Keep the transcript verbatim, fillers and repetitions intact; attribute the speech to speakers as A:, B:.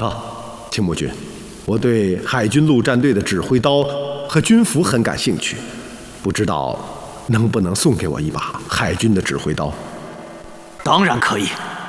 A: 啊，青木君，我对海军陆战队的指挥刀和军服很感兴趣，不知道能不能送给我一把海军的指挥刀？
B: 当然可以。